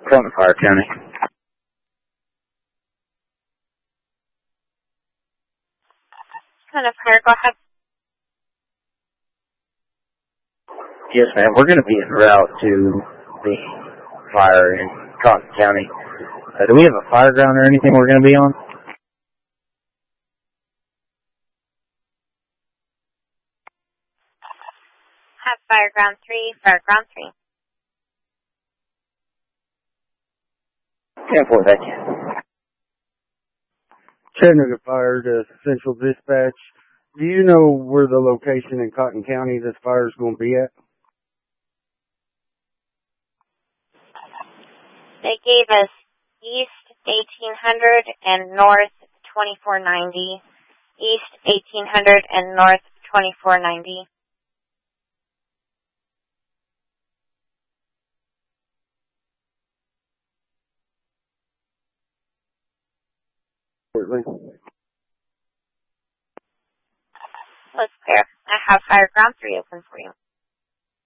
from Fire County. Kind of fire, go ahead. Yes, ma'am. We're going to be en route to the fire in Cotton County. Do we have a fire ground or anything we're going to be on? Have fire ground 3, fire ground 3. 10-4, thank you. Chattanooga Fire to Central Dispatch. Do you know where the location in Cotton County this fire is going to be at? They gave us east 1800 and north 2490. East 1800 and north 2490. Let's clear. I have fire ground 3 open for you.